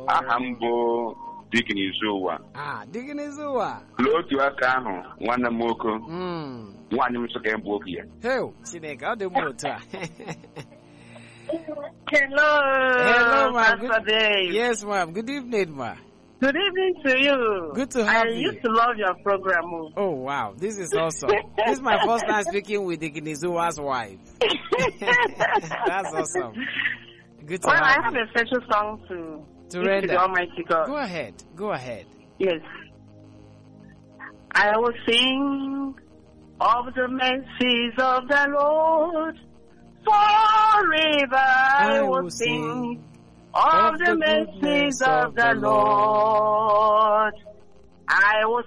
aha m bụ Dikin Izuwa. Dikin Izuwa. N'otu aka ahụ, nwanne m nwoke. Nwaanyị m sọ ka bụ oge ya. Hey, Chineke, ọ dị m otu a. Hello, ma'am. Yes, ma'am. Good evening, ma. Good evening to you. Good to have you. I used to love your program. Oh, wow. This is awesome. This is my first time speaking with Dikin Izuwa's wife. That's awesome. Good to have you. I have a special song to render. To the Almighty God. Go ahead. Go ahead. Yes. I will sing of the mercies of the Lord. Forever I will sing of the mercies of the Lord. I will